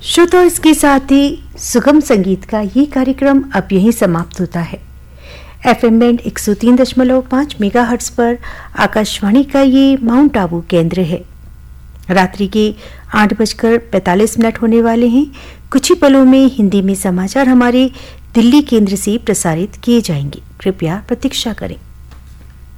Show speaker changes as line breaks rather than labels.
श्रोता, इसके साथ ही सुगम संगीत का ये कार्यक्रम अब यहीं समाप्त होता है। एफएम बैंड 103.5 मेगाहर्ट्ज पर आकाशवाणी का ये माउंट आबू केंद्र है। रात्रि के 8:45 होने वाले हैं। कुछ ही पलों में हिंदी में समाचार हमारे दिल्ली केंद्र से प्रसारित किए जाएंगे। कृपया प्रतीक्षा करें।